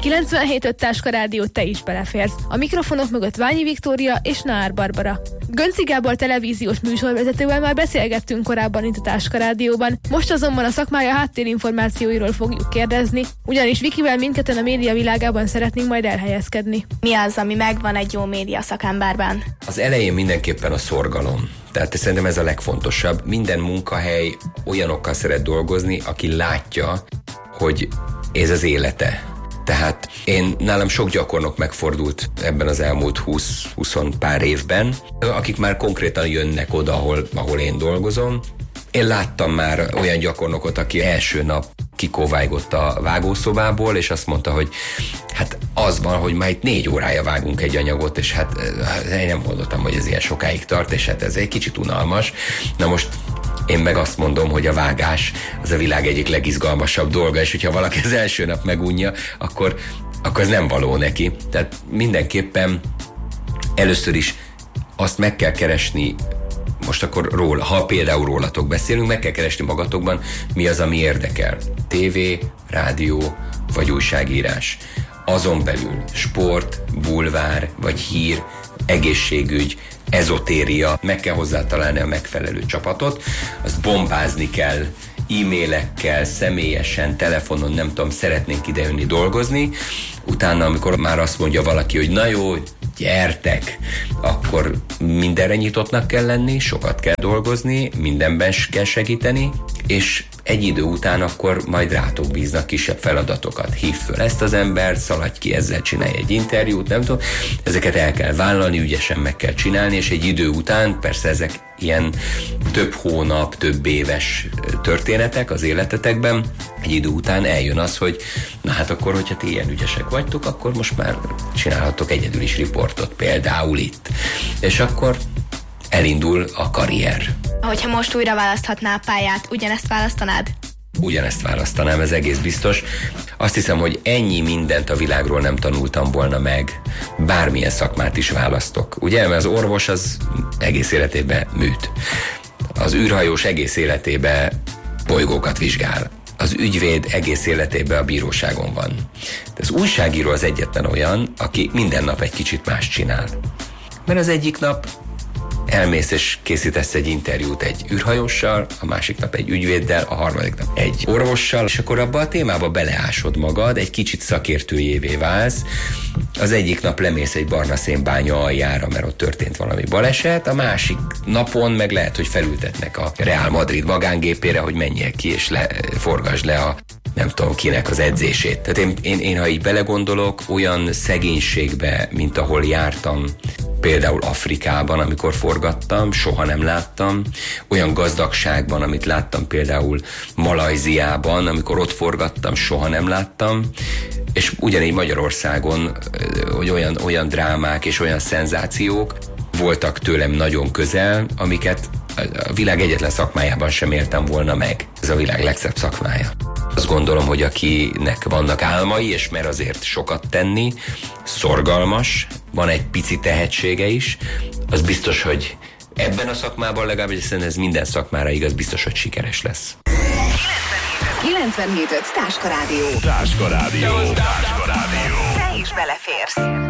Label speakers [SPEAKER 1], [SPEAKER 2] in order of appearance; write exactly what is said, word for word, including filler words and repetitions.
[SPEAKER 1] kilencvenhét öt Táska Rádió, te is beleférsz. A mikrofonok mögött Ványi Viktória és Nár Barbara. Gönci Gábor televíziós műsorvezetővel már beszélgettünk korábban itt a Táska Rádióban, most azonban a szakmája háttérinformációiról fogjuk kérdezni, ugyanis Vikivel mindketten a média világában szeretnénk majd elhelyezkedni.
[SPEAKER 2] Mi az, ami megvan egy jó média szakemberben?
[SPEAKER 3] Az elején mindenképpen a szorgalom. Tehát szerintem ez a legfontosabb. Minden munkahely olyanokkal szeret dolgozni, aki látja, hogy ez az élete. Tehát én, nálam sok gyakornok megfordult ebben az elmúlt húsz-húsz pár évben, akik már konkrétan jönnek oda, ahol, ahol én dolgozom. Én láttam már olyan gyakornokot, aki első nap kikóvájgott a vágószobából, és azt mondta, hogy hát az van, hogy már itt négy órája vágunk egy anyagot, és hát én nem gondoltam, hogy ez ilyen sokáig tart, és hát ez egy kicsit unalmas. Na most én meg azt mondom, hogy a vágás az a világ egyik legizgalmasabb dolga, és hogyha valaki az első nap megunja, akkor, akkor ez nem való neki. Tehát mindenképpen először is azt meg kell keresni, most akkor róla, ha például rólatok beszélünk, meg kell keresni magatokban, mi az, ami érdekel. Tévé, rádió vagy újságírás. Azon belül sport, bulvár vagy hír, egészségügy, ezotéria, meg kell hozzá találni a megfelelő csapatot, azt bombázni kell, e-mailekkel, személyesen, telefonon, nem tudom, szeretnénk idejönni dolgozni, utána, amikor már azt mondja valaki, hogy na jó, gyertek, akkor mindenre nyitottnak kell lenni, sokat kell dolgozni, mindenben kell segíteni, és egy idő után akkor majd rátok bíznak kisebb feladatokat. Hívd föl ezt az embert, szaladj ki ezzel, csinálj egy interjút, nem tudom. Ezeket el kell vállalni, ügyesen meg kell csinálni, és egy idő után, persze ezek ilyen több hónap, több éves történetek az életetekben, egy idő után eljön az, hogy na hát akkor, hogyha ti ilyen ügyesek vagytok, akkor most már csinálhatok egyedül is riportot, például itt. És akkor elindul a karrier.
[SPEAKER 2] Hogyha most újra választhatnál pályát, ugyanezt választanád?
[SPEAKER 3] Ugyanezt választanám, ez egész biztos. Azt hiszem, hogy ennyi mindent a világról nem tanultam volna meg, bármilyen szakmát is választok. Ugye, mert az orvos az egész életében műt. Az űrhajós egész életében bolygókat vizsgál. Az ügyvéd egész életében a bíróságon van. De az újságíró az egyetlen olyan, aki minden nap egy kicsit más csinál. Mert az egyik nap elmész és készítesz egy interjút egy űrhajóssal, a másik nap egy ügyvéddel, a harmadik nap egy orvossal, és akkor abba a témába beleásod magad, egy kicsit szakértőjévé válsz. Az egyik nap lemész egy barna szénbánya aljára, mert ott történt valami baleset, a másik napon meg lehet, hogy felültetnek a Real Madrid magángépére, hogy menjél ki és le, forgasd le a nem tudom kinek az edzését. Tehát én, én, én, ha így belegondolok, olyan szegénységbe, mint ahol jártam, például Afrikában, amikor forgattam, soha nem láttam. Olyan gazdagságban, amit láttam például Malajziában, amikor ott forgattam, soha nem láttam. És ugyanígy Magyarországon, hogy olyan, olyan drámák és olyan szenzációk voltak tőlem nagyon közel, amiket a világ egyetlen szakmájában sem értem volna meg. Ez a világ legszebb szakmája. Azt gondolom, hogy akinek vannak álmai, és mer azért sokat tenni, szorgalmas, van egy pici tehetsége is, az biztos, hogy ebben a szakmában legalábbis, hiszen ez minden szakmára igaz, biztos, hogy sikeres lesz.
[SPEAKER 4] kilencvenhét öt Táska Rádió.
[SPEAKER 5] Táska Rádió. Táska Rádió.
[SPEAKER 4] Te is beleférsz.